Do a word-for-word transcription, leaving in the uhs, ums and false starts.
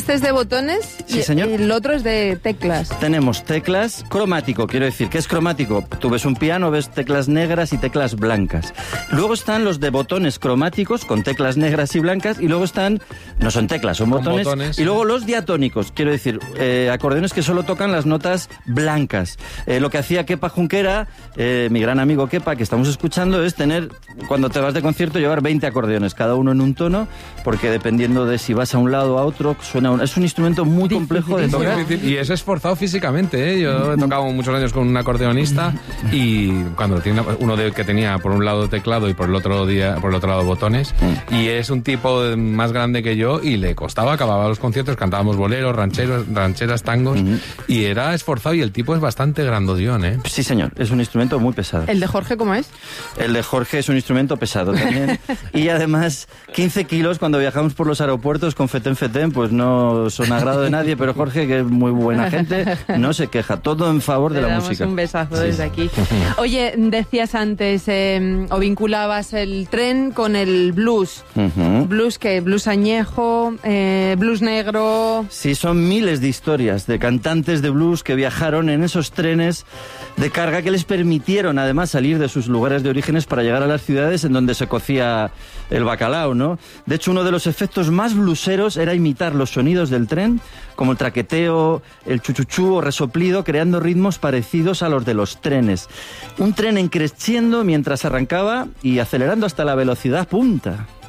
Este es de botones sí, y, señor. y el otro es de teclas. Tenemos teclas cromático, quiero decir, ¿qué es cromático? Tú ves un piano, ves teclas negras y teclas blancas. Luego están los de botones cromáticos con teclas negras y blancas y luego están, no son teclas, son botones, botones. Y luego los diatónicos, quiero decir, eh, acordeones que solo tocan las notas blancas. Eh, lo que hacía Kepa Junquera, eh, mi gran amigo Kepa, que estamos escuchando, es tener, cuando te vas de concierto, llevar veinte acordeones, cada uno en un tono, porque dependiendo de si vas a un lado o a otro, suena un, es un instrumento muy complejo de tocar. Y es esforzado físicamente, ¿eh? Yo he tocado muchos años con un acordeonista y cuando tiene uno de, que tenía por un lado teclado y por el otro día por el otro lado botones, y es un tipo más grande que yo y le costaba, acababa los conciertos, cantábamos boleros, rancheros, rancheras, tangos, uh-huh. y era esforzado y el tipo es bastante grandollón, ¿eh? Sí, señor, es un instrumento muy pesado. ¿El de Jorge cómo es? El de Jorge es un instrumento pesado también. Y además, quince kilos cuando viajamos por los aeropuertos con fetén fetén, pues no son agrado de nadie, pero Jorge, que es muy buena gente, no se queja, todo en favor de Le la damos música. Un besazo sí. desde aquí. Oye, decías antes, eh, o vinculabas el tren con el blues. Uh-huh. Blues que blues añejo, eh, blues negro. Sí, son miles de historias de cantantes de blues que viajaron en esos trenes de carga que les permitieron además salir de sus lugares de orígenes para llegar a las ciudades en donde se cocía el bacalao, ¿no? De hecho, uno de los efectos más blueseros era imitar los sonidos del tren, como el traqueteo, el chuchuchú o resoplido, creando ritmos parecidos a los de los trenes. Un tren encreciendo mientras arrancaba y acelerando hasta la velocidad punta.